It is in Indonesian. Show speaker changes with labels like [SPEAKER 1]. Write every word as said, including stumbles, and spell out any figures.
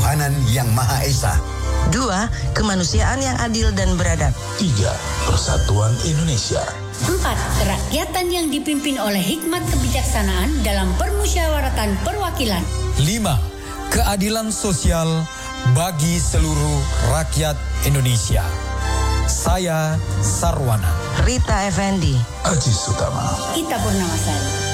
[SPEAKER 1] Ketuhanan Yang Maha Esa.
[SPEAKER 2] Dua, kemanusiaan yang adil dan beradab.
[SPEAKER 3] Tiga, persatuan Indonesia.
[SPEAKER 4] Empat, kerakyatan yang dipimpin oleh hikmat kebijaksanaan dalam permusyawaratan perwakilan.
[SPEAKER 5] Lima, keadilan sosial bagi seluruh rakyat Indonesia. Saya Sarwana.
[SPEAKER 2] Rita Effendi.
[SPEAKER 3] Aji Sutama.
[SPEAKER 4] Ita Purnamasari.